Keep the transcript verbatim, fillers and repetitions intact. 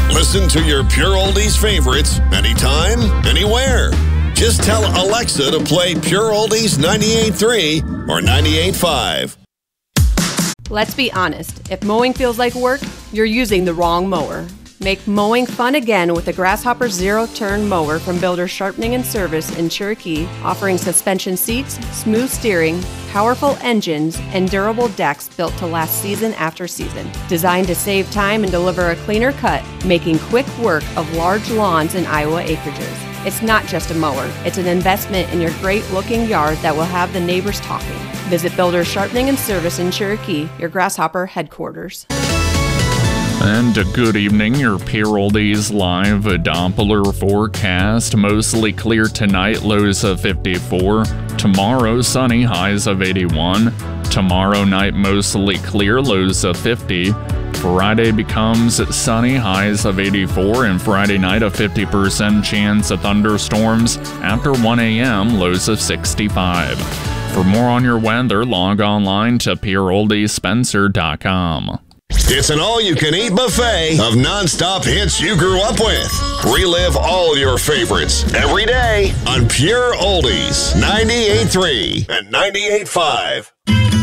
Listen to your Pure Oldies favorites anytime, anywhere. Just tell Alexa to play Pure Oldies ninety-eight point three or ninety-eight point five. Let's be honest. If mowing feels like work, you're using the wrong mower. Make mowing fun again with the Grasshopper Zero-Turn Mower from Builders Sharpening and Service in Cherokee, offering suspension seats, smooth steering, powerful engines, and durable decks built to last season after season. Designed to save time and deliver a cleaner cut, making quick work of large lawns and Iowa acreages. It's not just a mower, it's an investment in your great-looking yard that will have the neighbors talking. Visit Builders Sharpening and Service in Cherokee, your Grasshopper headquarters. And a good evening, your Pure Oldies live Doppler forecast. Mostly clear tonight, lows of fifty-four. Tomorrow, sunny, highs of eighty-one. Tomorrow night, mostly clear, lows of fifty. Friday becomes sunny, highs of eighty-four, and Friday night a fifty percent chance of thunderstorms after one a.m., lows of sixty-five. For more on your weather, log online to pure oldies spencer dot com. It's an all-you-can-eat buffet of nonstop hits you grew up with. Relive all your favorites every day on Pure Oldies ninety-eight point three and ninety-eight point five.